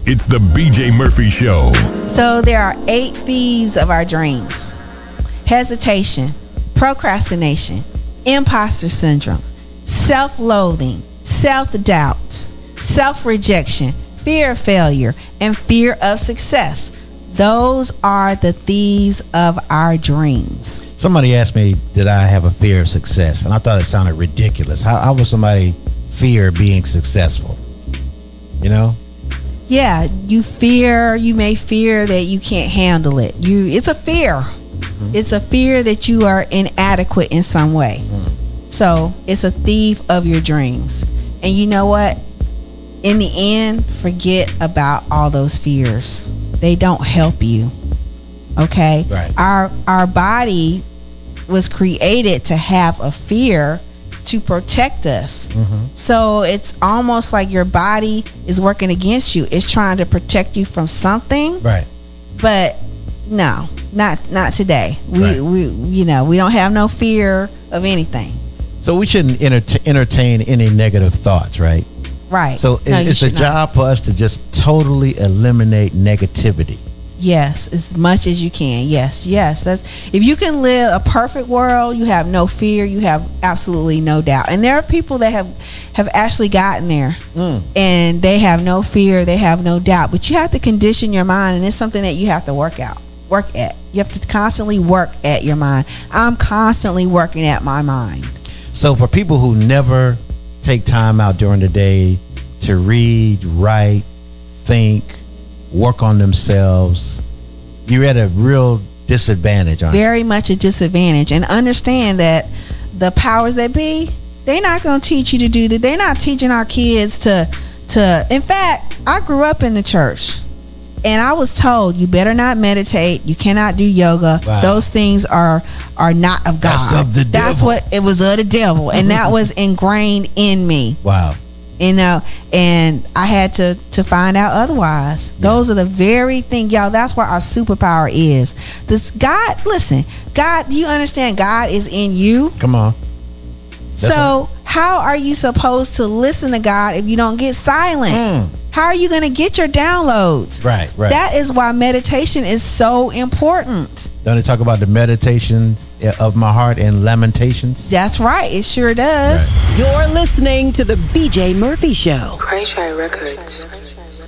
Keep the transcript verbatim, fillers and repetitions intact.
It's the B J Murphy Show. So there are eight thieves of our dreams: hesitation, procrastination, imposter syndrome, self-loathing, self-doubt, self-rejection, fear of failure, and fear of success. Those are the thieves of our dreams. Somebody asked me, did I have a fear of success? And I thought it sounded ridiculous. How, how would somebody fear being successful? You know? Yeah, you fear, you may fear that you can't handle it. You, it's a fear. Mm-hmm. It's a fear that you are inadequate in some way. Mm. So it's a thief of your dreams. And you know what? In the end, forget about all those fears. They don't help you. Okay? Right. Our our body was created to have a fear to protect us. Mm-hmm. So it's almost like your body is working against you. It's trying to protect you from something. Right. But no, not not today. We right. we you know, we don't have no fear of anything. So we shouldn't enter- entertain any negative thoughts, right? Right. So no, it's the job not. for us to just totally eliminate negativity. Yes, as much as you can. Yes, yes. That's if you can live a perfect world, you have no fear, you have absolutely no doubt. And there are people that have have actually gotten there, mm. and they have no fear, they have no doubt. But you have to condition your mind, and it's something that you have to work out, work at. You have to constantly work at your mind. I'm constantly working at my mind. So for people who never take time out during the day to read, write, think, work on themselves, you're at a real disadvantage, aren't you? Very much a disadvantage. And understand that the powers that be, they're not going to teach you to do that. They're not teaching our kids to, to, in fact, I grew up in the church. And I was told, you better not meditate. You cannot do yoga. Wow. Those things are are not of God. That's of the That's devil. what it was of the devil, and that was ingrained in me. Wow. You know, and I had to to find out otherwise. Yeah. Those are the very thing, y'all. That's what our superpower is. This God, listen, God. Do you understand? God is in you. Come on. That's so right. How are you supposed to listen to God if you don't get silent? Mm. How are you going to get your downloads? Right, right. That is why meditation is so important. Don't they talk about the meditations of my heart and lamentations? That's right. It sure does. Right. You're listening to the B J Murphy Show. Cray Shy Records.